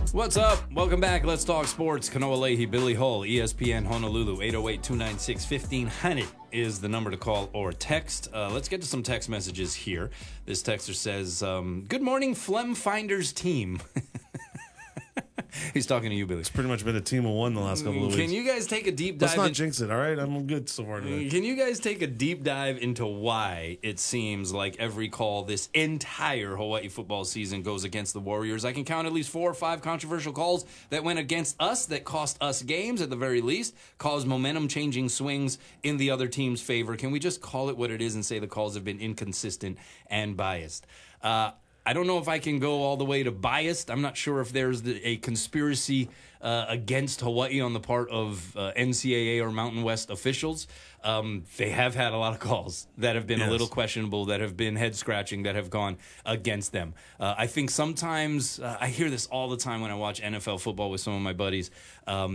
What's up? Welcome back. Let's talk sports. Kanoa Leahy, Billy Hull, ESPN Honolulu, 808-296-1500 is the number to call or text. Let's get to some text messages here. This texter says, good morning, Flem Finders team. He's talking to you, Billy. It's pretty much been a team of one the last couple of weeks. Can you guys take a deep dive? Let's not jinx it, all right? I'm good so far today. Can you guys take a deep dive into why it seems like every call this entire Hawaii football season goes against the Warriors? I can count at least 4 or 5 controversial calls that went against us, that cost us games at the very least, caused momentum-changing swings in the other team's favor. Can we just call it what it is and say the calls have been inconsistent and biased? I don't know if I can go all the way to biased. I'm not sure if there's a conspiracy against Hawaii on the part of NCAA or Mountain West officials. They have had a lot of calls that have been a little questionable, that have been head-scratching, that have gone against them. I think sometimes, I hear this all the time when I watch NFL football with some of my buddies,